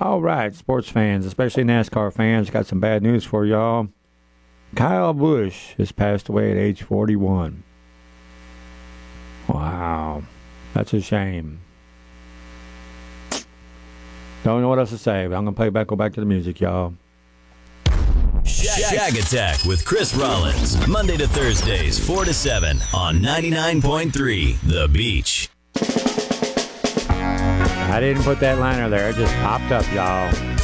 All right, sports fans, especially NASCAR fans, got some bad news for y'all. Kyle Busch has passed away at age 41. Wow, that's a shame. Don't know what else to say, but I'm going to go back to the music, y'all. Shag Attack with Chris Rollins, Monday to Thursdays, 4 to 7 on 99.3 The Beach. I didn't put that liner there. It just popped up, y'all.